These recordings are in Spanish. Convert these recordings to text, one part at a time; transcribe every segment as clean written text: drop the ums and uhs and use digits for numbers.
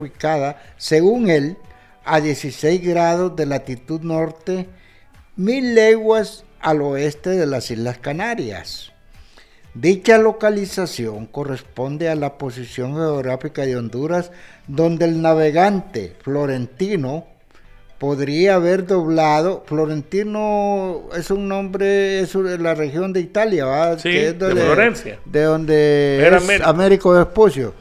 ubicada, según él, a 16 grados de latitud norte, 1000 leguas al oeste de las Islas Canarias. Dicha localización corresponde a la posición geográfica de Honduras, donde el navegante florentino podría haber doblado. Florentino es un nombre, es de la región de Italia, ¿va? Sí, que es de Florencia. de donde Era es Américo Vespucio.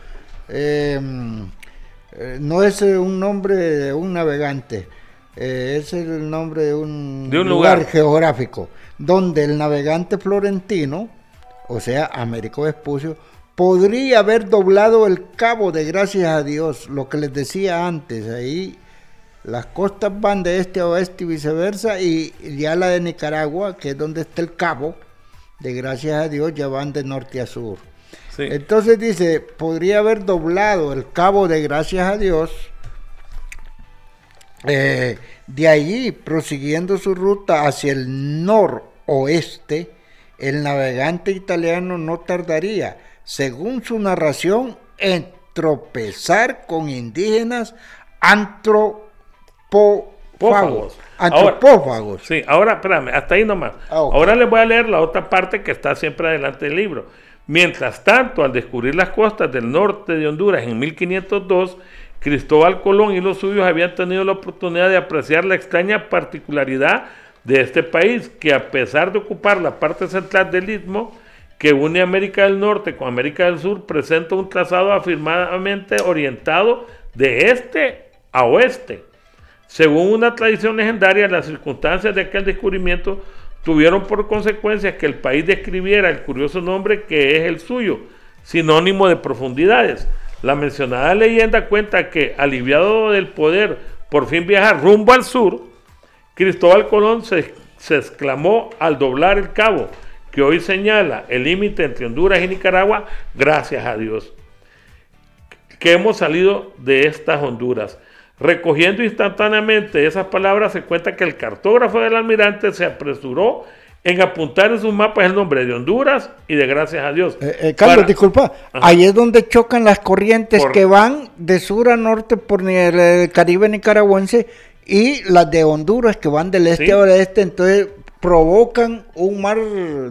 No es un nombre de un navegante, es el nombre de un lugar geográfico, donde el navegante florentino, o sea, Américo Vespucio, podría haber doblado el cabo de Gracias a Dios, lo que les decía antes, ahí las costas van de este a oeste y viceversa, y ya la de Nicaragua, que es donde está el cabo de Gracias a Dios, ya van de norte a sur. Sí. Entonces dice, podría haber doblado el cabo de Gracias a Dios, de allí prosiguiendo su ruta hacia el noroeste, el navegante italiano no tardaría, según su narración, en tropezar con indígenas antropófagos. Ahora, sí, ahora, espérame, hasta ahí nomás. Okay. Ahora les voy a leer la otra parte que está siempre adelante del libro. Mientras tanto, al descubrir las costas del norte de Honduras en 1502, Cristóbal Colón y los suyos habían tenido la oportunidad de apreciar la extraña particularidad de este país, que a pesar de ocupar la parte central del istmo que une América del Norte con América del Sur, presenta un trazado afirmadamente orientado de este a oeste. Según una tradición legendaria, las circunstancias de aquel descubrimiento tuvieron por consecuencia que el país describiera el curioso nombre que es el suyo, sinónimo de profundidades. La mencionada leyenda cuenta que, aliviado del poder por fin viajar rumbo al sur, Cristóbal Colón se exclamó al doblar el cabo que hoy señala el límite entre Honduras y Nicaragua: gracias a Dios que hemos salido de estas Honduras. Recogiendo instantáneamente esas palabras, se cuenta que el cartógrafo del almirante se apresuró en apuntar en sus mapas el nombre de Honduras y de gracias a Dios. Carlos, disculpa, ahí es donde chocan las corrientes que van de sur a norte por el Caribe nicaragüense y las de Honduras que van del este a oeste, entonces provocan un mar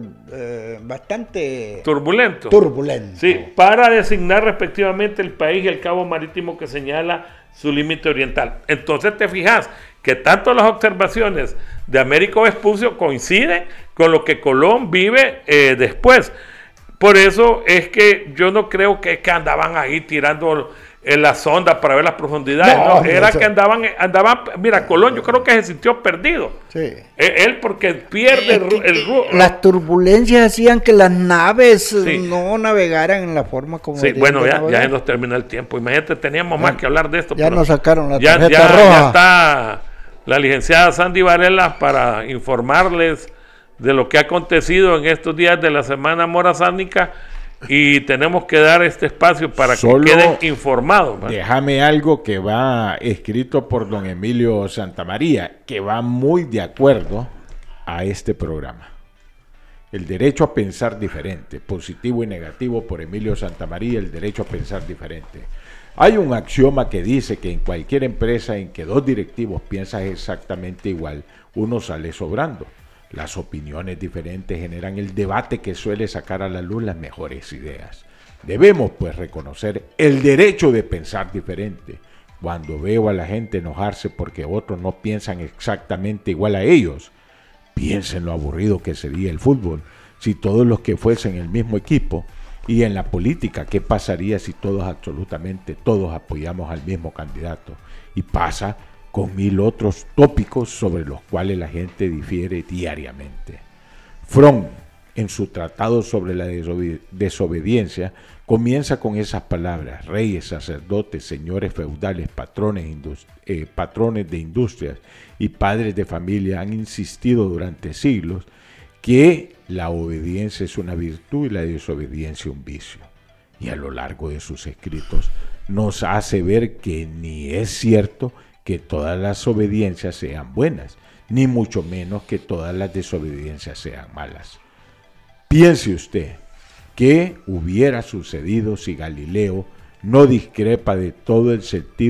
bastante turbulento. Sí, para designar respectivamente el país y el cabo marítimo que señala su límite oriental. Entonces te fijas que tanto las observaciones de Américo Vespucio coinciden con lo que Colón vive después. Por eso es que yo no creo que andaban ahí tirando en la sonda para ver las profundidades, no, era que andaban, mira, Colón yo creo que se sintió perdido, sí. Él porque pierde el rumbo. Las turbulencias hacían que las naves no navegaran en la forma como bueno, ya se nos terminó el tiempo, imagínate, teníamos más que hablar de esto. Ya nos sacaron la tarjeta roja. Ya está la licenciada Sandy Varela para informarles de lo que ha acontecido en estos días de la Semana Morazánica. Y tenemos que dar este espacio para que queden informados. Déjame algo que va escrito por don Emilio Santamaría, que va muy de acuerdo a este programa. El derecho a pensar diferente, positivo y negativo, por Emilio Santamaría, el derecho a pensar diferente. Hay un axioma que dice que en cualquier empresa en que dos directivos piensan exactamente igual, uno sale sobrando. Las opiniones diferentes generan el debate que suele sacar a la luz las mejores ideas. Debemos, pues, reconocer el derecho de pensar diferente. Cuando veo a la gente enojarse porque otros no piensan exactamente igual a ellos, piensen lo aburrido que sería el fútbol si todos los que fuesen el mismo equipo, y en la política, ¿qué pasaría si absolutamente todos apoyamos al mismo candidato? Y pasa con 1000 otros tópicos sobre los cuales la gente difiere diariamente. Fromm, en su tratado sobre la desobediencia, comienza con esas palabras: reyes, sacerdotes, señores feudales, patrones de industrias y padres de familia han insistido durante siglos que la obediencia es una virtud y la desobediencia un vicio. Y a lo largo de sus escritos nos hace ver que ni es cierto que todas las obediencias sean buenas, ni mucho menos que todas las desobediencias sean malas. Piense usted, ¿qué hubiera sucedido si Galileo no discrepa de todo el sentido